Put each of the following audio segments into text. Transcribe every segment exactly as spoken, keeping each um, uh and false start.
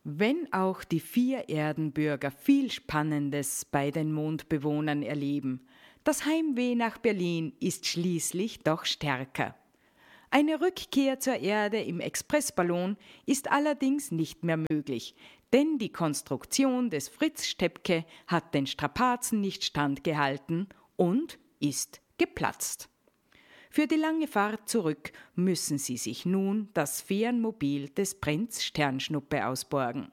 Wenn auch die vier Erdenbürger viel Spannendes bei den Mondbewohnern erleben, das Heimweh nach Berlin ist schließlich doch stärker. Eine Rückkehr zur Erde im Expressballon ist allerdings nicht mehr möglich, denn die Konstruktion des Fritz Steppke hat den Strapazen nicht standgehalten und ist geplatzt. Für die lange Fahrt zurück müssen sie sich nun das Fährenmobil des Prinz Sternschnuppe ausborgen.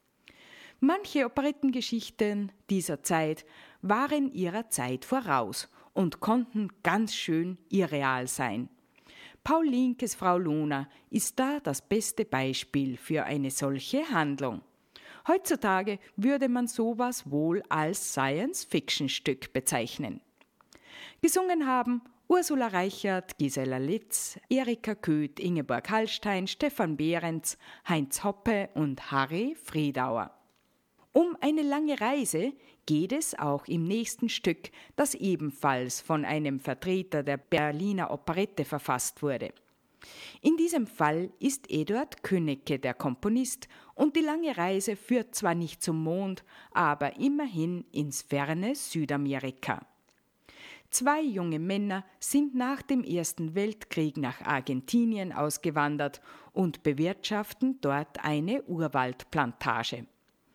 Manche Operettengeschichten dieser Zeit waren ihrer Zeit voraus und konnten ganz schön irreal sein. Paul Linkes Frau Luna ist da das beste Beispiel für eine solche Handlung. Heutzutage würde man sowas wohl als Science-Fiction-Stück bezeichnen. Gesungen haben Ursula Reichert, Gisela Litz, Erika Köth, Ingeborg Hallstein, Stefan Behrens, Heinz Hoppe und Harry Friedauer. Um eine lange Reise geht es auch im nächsten Stück, das ebenfalls von einem Vertreter der Berliner Operette verfasst wurde. In diesem Fall ist Eduard Künnecke der Komponist und die lange Reise führt zwar nicht zum Mond, aber immerhin ins ferne Südamerika. Zwei junge Männer sind nach dem Ersten Weltkrieg nach Argentinien ausgewandert und bewirtschaften dort eine Urwaldplantage.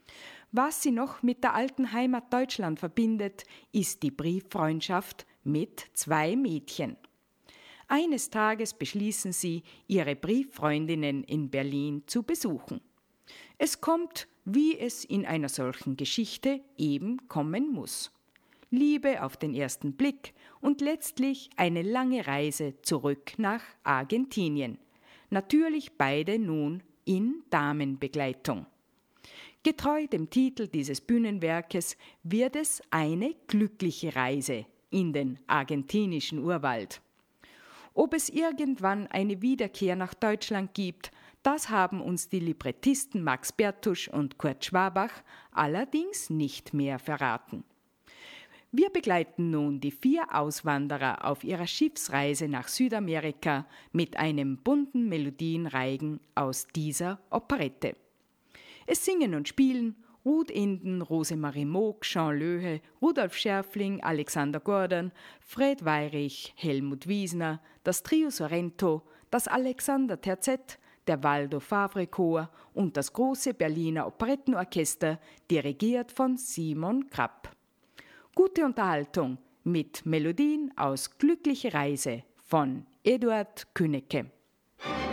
Was sie noch mit der alten Heimat Deutschland verbindet, ist die Brieffreundschaft mit zwei Mädchen. Eines Tages beschließen sie, ihre Brieffreundinnen in Berlin zu besuchen. Es kommt, wie es in einer solchen Geschichte eben kommen muss. Liebe auf den ersten Blick und letztlich eine lange Reise zurück nach Argentinien. Natürlich beide nun in Damenbegleitung. Getreu dem Titel dieses Bühnenwerkes wird es eine glückliche Reise in den argentinischen Urwald. Ob es irgendwann eine Wiederkehr nach Deutschland gibt, das haben uns die Librettisten Max Bertusch und Kurt Schwabach allerdings nicht mehr verraten. Wir begleiten nun die vier Auswanderer auf ihrer Schiffsreise nach Südamerika mit einem bunten Melodienreigen aus dieser Operette. Es singen und spielen Ruth Inden, Rosemarie Moog, Jean Löhe, Rudolf Scherfling, Alexander Gordon, Fred Weyrich, Helmut Wiesner, das Trio Sorrento, das Alexander Terzett, der Waldo Favre Chor und das große Berliner Operettenorchester, dirigiert von Simon Krapp. Gute Unterhaltung mit Melodien aus Glückliche Reise von Eduard Künnecke.